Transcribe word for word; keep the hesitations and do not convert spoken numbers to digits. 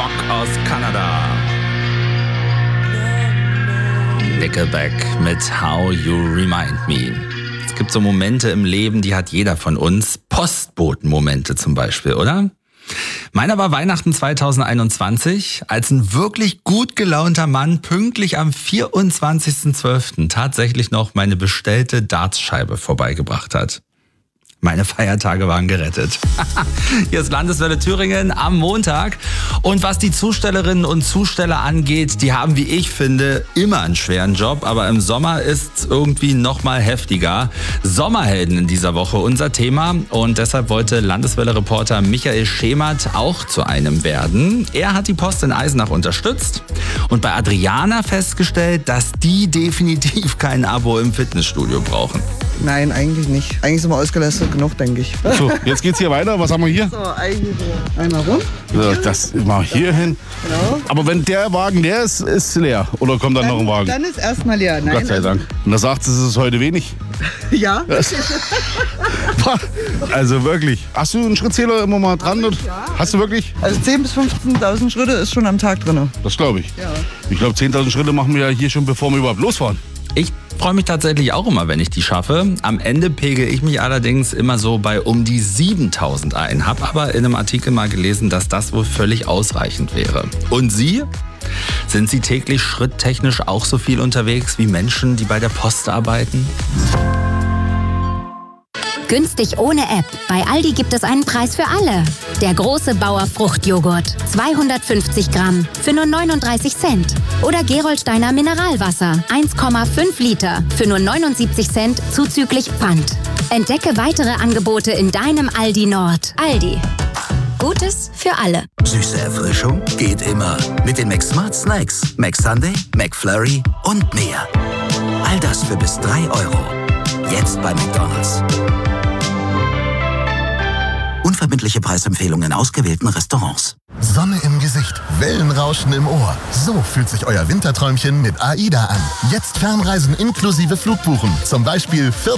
Rock aus Kanada. Nickelback mit How You Remind Me. Es gibt so Momente im Leben, die hat jeder von uns. Postboten-Momente zum Beispiel, oder? Meiner war Weihnachten zweitausendeinundzwanzig, als ein wirklich gut gelaunter Mann pünktlich am vierundzwanzigsten zwölften tatsächlich noch meine bestellte Dartscheibe vorbeigebracht hat. Meine Feiertage waren gerettet. Hier ist Landeswelle Thüringen am Montag. Und was die Zustellerinnen und Zusteller angeht, die haben, wie ich finde, immer einen schweren Job. Aber im Sommer ist es irgendwie noch mal heftiger. Sommerhelden in dieser Woche unser Thema. Und deshalb wollte Landeswelle-Reporter Michael Schemert auch zu einem werden. Er hat die Post in Eisenach unterstützt und bei Adriana festgestellt, dass die definitiv kein Abo im Fitnessstudio brauchen. Nein, eigentlich nicht. Eigentlich sind wir ausgelastet genug, denke ich. So, jetzt geht's hier weiter. Was haben wir hier? So, eigentlich so. Einmal rum. So, das mal hier hin. Genau. Aber wenn der Wagen leer ist, ist es leer. Oder kommt dann, Dann, noch ein Wagen? dann ist erstmal leer. Nein, Gott sei Dank. Und da sagt es, es ist heute wenig. Ja. Also wirklich. Hast du einen Schrittzähler immer mal dran? Hab ich, ja. Hast du wirklich? Also zehntausend bis fünfzehntausend Schritte ist schon am Tag drin. Das glaube ich. Ja. Ich glaube, zehntausend Schritte machen wir ja hier schon, bevor wir überhaupt losfahren. Ich freue mich tatsächlich auch immer, wenn ich die schaffe. Am Ende pegel ich mich allerdings immer so bei um die siebentausend ein. Hab aber in einem Artikel mal gelesen, dass das wohl völlig ausreichend wäre. Und Sie? Sind Sie täglich schritttechnisch auch so viel unterwegs wie Menschen, die bei der Post arbeiten? Günstig ohne App. Bei Aldi gibt es einen Preis für alle. Der große Bauer Fruchtjoghurt. zweihundertfünfzig Gramm für nur neununddreißig Cent. Oder Gerolsteiner Mineralwasser. eins Komma fünf Liter für nur neunundsiebzig Cent zuzüglich Pfand. Entdecke weitere Angebote in deinem Aldi Nord. Aldi. Gutes für alle. Süße Erfrischung geht immer. Mit den McSmart Snacks. McSunday, McFlurry und mehr. All das für bis drei Euro. Jetzt bei McDonald's. Unverbindliche Preisempfehlungen in ausgewählten Restaurants. Sonne im Gesicht, Wellenrauschen im Ohr. So fühlt sich euer Winterträumchen mit AIDA an. Jetzt Fernreisen inklusive Flugbuchen. Zum Beispiel